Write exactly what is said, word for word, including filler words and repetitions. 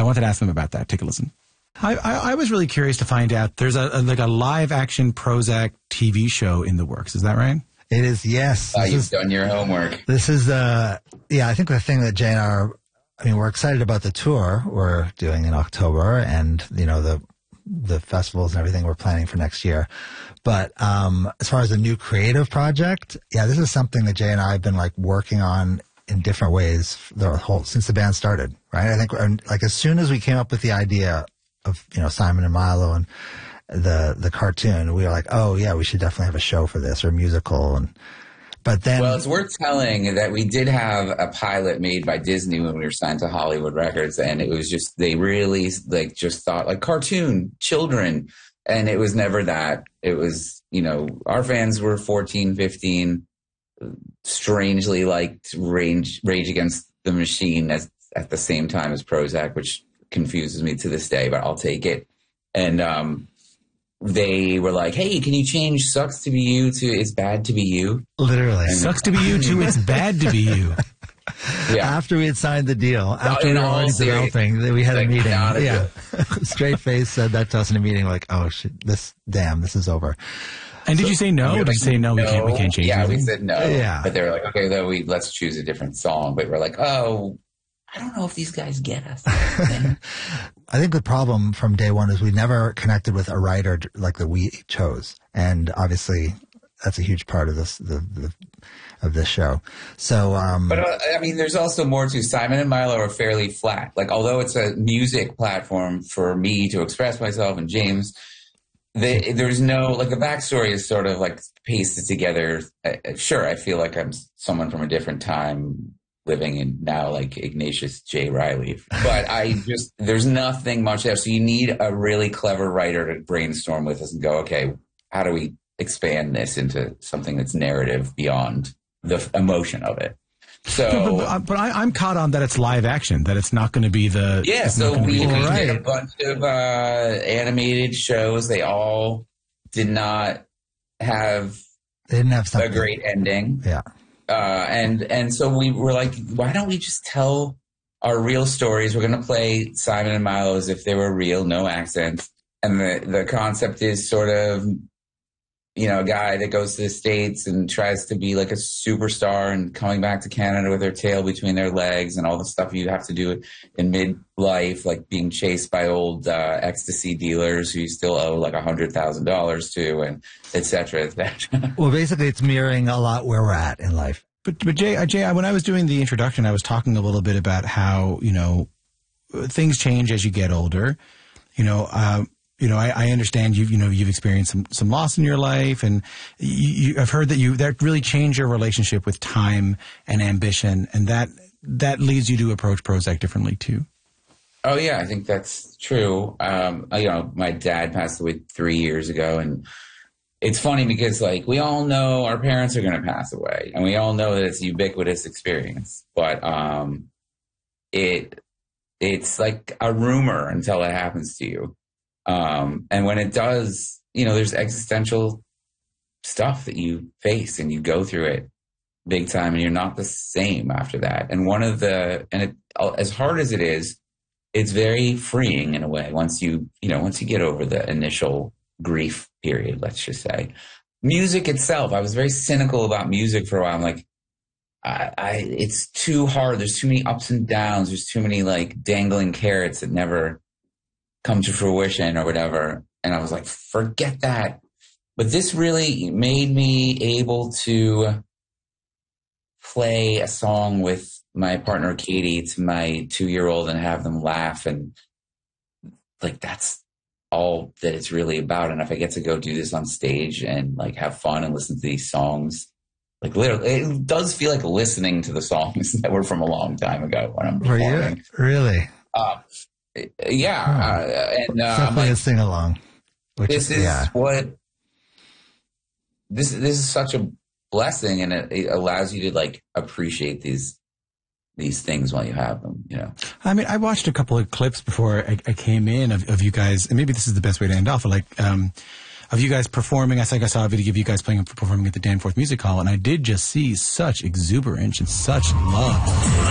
wanted to ask them about that. Take a listen. I, I, I was really curious to find out, there's a, a like a live-action Prozzäk T V show in the works. Is that right? It is, yes. Uh, you've is, done your homework. This is, uh, yeah, I think the thing that Jay and I are, I mean, we're excited about the tour we're doing in October and, you know, the the festivals and everything we're planning for next year. But um, as far as a new creative project, yeah, this is something that Jay and I have been like working on in different ways the whole since the band started, right? I think and, like as soon as we came up with the idea of, you know, Simon and Milo and the the cartoon, we were like, oh yeah, we should definitely have a show for this or a musical. And but then, well, it's worth telling that we did have a pilot made by Disney when we were signed to Hollywood Records, and it was just they really like just thought like cartoon children, and it was never that. It was, you know, our fans were fourteen, fifteen, strangely liked Rage Rage Against the Machine as at the same time as Prozzäk, which confuses me to this day, but I'll take it. And um they were like, hey, can you change Sucks to Be You to It's Bad to Be You? Literally. And Sucks to Be You to It's Bad to Be You. Yeah. After we had signed the deal, after we were already developing, we had like, a meeting. Yeah. Straight face said that to us in a meeting, like, oh, shit, this, damn, this is over. And did so, you say no? Did like, you say no, no? We can't. We can't change. Yeah, anything? we said no. Yeah, but they were like, okay, though we let's choose a different song. But we're like, oh, I don't know if these guys get us. I think the problem from day one is we never connected with a writer like that we chose, and obviously that's a huge part of this the, the of this show. So, um, but uh, I mean, there's also more to Simon and Milo are fairly flat. Like, although it's a music platform for me to express myself and James. They, there's no, like, the backstory is sort of, like, pasted together. Uh, sure, I feel like I'm someone from a different time living in now, like, Ignatius J. Riley. But I just, there's nothing much there. So you need a really clever writer to brainstorm with us and go, okay, how do we expand this into something that's narrative beyond the emotion of it? So, but, but, but I, I'm caught on that it's live action, that it's not going to be the yeah. So we, we right. did a bunch of uh, animated shows. They all did not have they didn't have something. a great ending. Yeah, uh, and and so we were like, why don't we just tell our real stories? We're going to play Simon and Milo as if they were real, no accents. And the the concept is sort of, you know, a guy that goes to the States and tries to be like a superstar and coming back to Canada with their tail between their legs and all the stuff you have to do in midlife, like being chased by old uh, ecstasy dealers who you still owe like a hundred thousand dollars to, and et cetera, et cetera. Well, basically it's mirroring a lot where we're at in life. But, but Jay, Jay, when I was doing the introduction, I was talking a little bit about how, you know, things change as you get older, you know, uh, You know, I, I understand you've, you know, you've experienced some, some loss in your life, and you, you, I've heard that you, that really changed your relationship with time and ambition, and that, that leads you to approach Prozzäk differently too. Oh yeah, I think that's true. Um, you know, my dad passed away three years ago, and it's funny because like we all know our parents are going to pass away, and we all know that it's a ubiquitous experience, but, um, it, it's like a rumor until it happens to you. Um, and when it does, you know, there's existential stuff that you face and you go through it big time and you're not the same after that. And one of the, and it, as hard as it is, it's very freeing in a way. Once you, you know, once you get over the initial grief period, let's just say. Music itself, I was very cynical about music for a while. I'm like, I, I, it's too hard. There's too many ups and downs. There's too many like dangling carrots that never come to fruition or whatever. And I was like, forget that. But this really made me able to play a song with my partner, Katie, to my two-year-old and have them laugh. And like, that's all that it's really about. And if I get to go do this on stage and like have fun and listen to these songs, like literally, it does feel like listening to the songs that were from a long time ago when I'm performing. Were you? Really? Uh, Yeah, oh. uh, and uh, definitely I'm like, a sing along. This is yeah. what this this is such a blessing, and it, it allows you to like appreciate these these things while you have them. You know, I mean, I watched a couple of clips before I, I came in of, of you guys, and maybe this is the best way to end off. Like, um, of you guys performing. I think I saw a video of you guys playing performing at the Danforth Music Hall, and I did just see such exuberance and such love.